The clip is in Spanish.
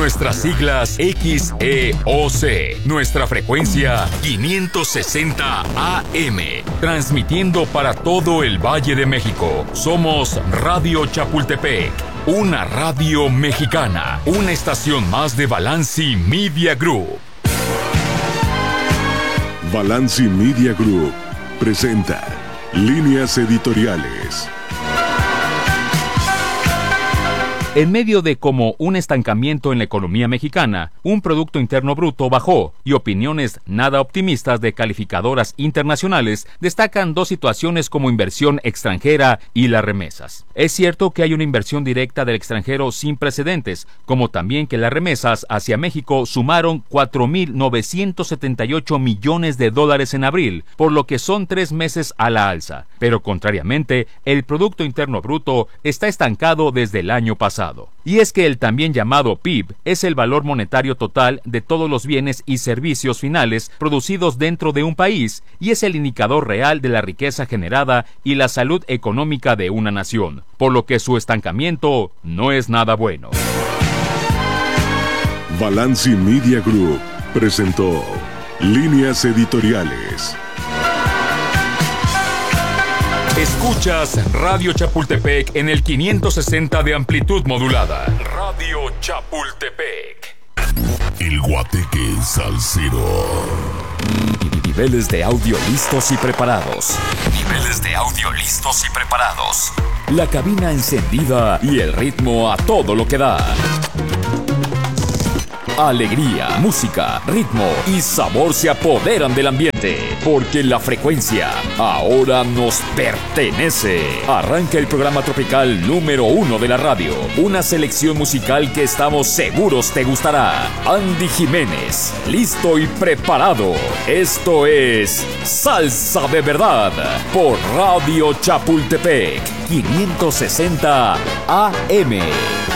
Nuestras siglas XEOC. Nuestra frecuencia 560 AM. Transmitiendo para todo el Valle de México. Somos Radio Chapultepec. Una radio mexicana. Una estación más de Balanci Media Group. Balanci Media Group presenta Líneas Editoriales. En medio de como un estancamiento en la economía mexicana, un Producto Interno Bruto bajó y opiniones nada optimistas de calificadoras internacionales destacan dos situaciones como inversión extranjera y las remesas. Es cierto que hay una inversión directa del extranjero sin precedentes, como también que las remesas hacia México sumaron 4.978 millones de dólares en abril, por lo que son 3 meses a la alza. Pero contrariamente, el Producto Interno Bruto está estancado desde el año pasado. Y es que el también llamado PIB es el valor monetario total de todos los bienes y servicios finales producidos dentro de un país y es el indicador real de la riqueza generada y la salud económica de una nación, por lo que su estancamiento no es nada bueno. Balanci Media Group presentó Líneas Editoriales. Escuchas Radio Chapultepec en el 560 de amplitud modulada. Radio Chapultepec. El Guateque Salsero. Niveles de audio listos y preparados. Niveles de audio listos y preparados. La cabina encendida y el ritmo a todo lo que da. Alegría, música, ritmo y sabor se apoderan del ambiente, porque la frecuencia ahora nos pertenece. Arranca el programa tropical número 1 de la radio, una selección musical que estamos seguros te gustará. Andy Jiménez, listo y preparado. Esto es Salsa de Verdad por Radio Chapultepec 560 AM.